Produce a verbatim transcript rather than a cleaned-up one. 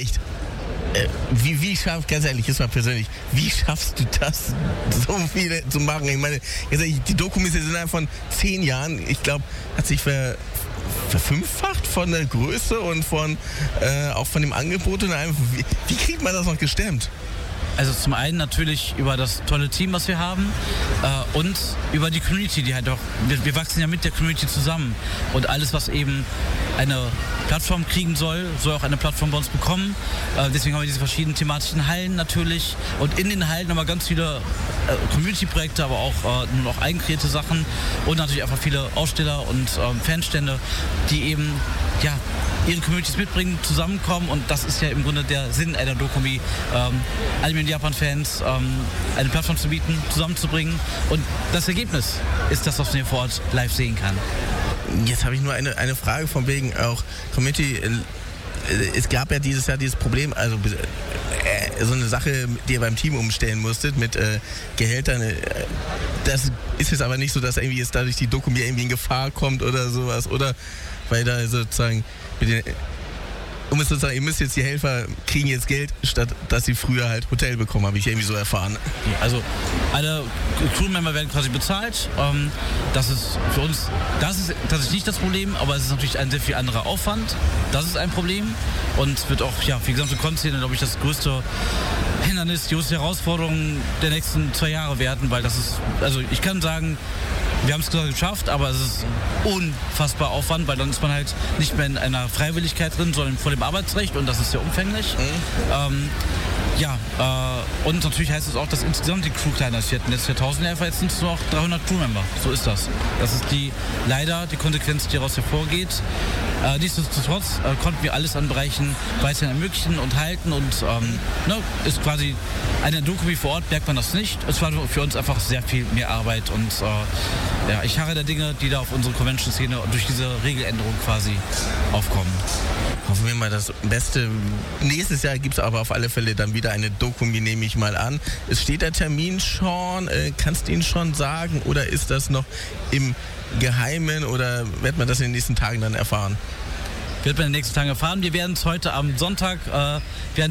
echt. Äh, wie, wie schaffst, ganz ehrlich, jetzt mal persönlich, wie schaffst du das, so viele zu machen? Ich meine, jetzt ehrlich, die Doku ist jetzt innerhalb von zehn Jahren, ich glaube, hat sich ver, verfünffacht von der Größe und von äh, auch von dem Angebot. Und einfach, wie, wie kriegt man das noch gestemmt? Also zum einen natürlich über das tolle Team, was wir haben äh, und über die Community, die halt auch, wir, wir wachsen ja mit der Community zusammen und alles, was eben eine Plattform kriegen soll, soll auch eine Plattform bei uns bekommen. Äh, deswegen haben wir diese verschiedenen thematischen Hallen natürlich und in den Hallen haben wir ganz viele äh, Community-Projekte, aber auch äh, nun auch eigenkreierte Sachen und natürlich einfach viele Aussteller und äh, Fanstände, die eben, ja, ihre Communities mitbringen, zusammenkommen und das ist ja im Grunde der Sinn einer Dokumi, ähm, Anime- und Japan-Fans ähm, eine Plattform zu bieten, zusammenzubringen und das Ergebnis ist das, was man hier vor Ort live sehen kann. Jetzt habe ich nur eine, eine Frage von wegen auch Community. Es gab ja dieses Jahr dieses Problem, also äh, so eine Sache, die ihr beim Team umstellen musstet mit äh, Gehältern. Äh, das ist jetzt aber nicht so, dass irgendwie jetzt dadurch die Dokumi irgendwie in Gefahr kommt oder sowas, oder? Weil da sozusagen mit den, um es sozusagen, ihr müsst jetzt, die Helfer kriegen jetzt Geld, statt dass sie früher halt Hotel bekommen, habe ich irgendwie so erfahren. Also alle Crewmember werden quasi bezahlt. Ähm, das ist für uns, das ist tatsächlich nicht das Problem, aber es ist natürlich ein sehr viel anderer Aufwand. Das ist ein Problem und wird auch ja, für die gesamte Con-Szene, glaube ich, das größte Hindernis, die größte Herausforderung der nächsten zwei Jahre werden, weil das ist, also ich kann sagen, wir haben es zwar geschafft, aber es ist unfassbar Aufwand, weil dann ist man halt nicht mehr in einer Freiwilligkeit drin, sondern vor dem Arbeitsrecht und das ist sehr umfänglich. Mhm. Ähm, ja, äh, und natürlich heißt es auch, dass insgesamt die Crew kleiner ist. Wir hatten jetzt tausend Helfer, jetzt sind es nur noch dreihundert Crewmember. So ist das. Das ist die, leider die Konsequenz, die daraus hervorgeht. Äh, nichtsdestotrotz äh, konnten wir alles an Bereichen weiterhin ermöglichen und halten und ähm, ne, ist quasi eine Dokumi vor Ort, merkt man das nicht. Es war für uns einfach sehr viel mehr Arbeit und äh, ja, ich harre der Dinge, die da auf unsere Convention-Szene durch diese Regeländerung quasi aufkommen. Hoffen wir mal das Beste. Nächstes Jahr gibt es aber auf alle Fälle dann wieder eine Dokumi, nehme ich mal an. Es steht der Termin schon, äh, kannst du ihn schon sagen oder ist das noch im Geheimen oder wird man das in den nächsten Tagen dann erfahren? Wird man in den nächsten Tagen erfahren. Wir werden es heute am Sonntag, äh, werden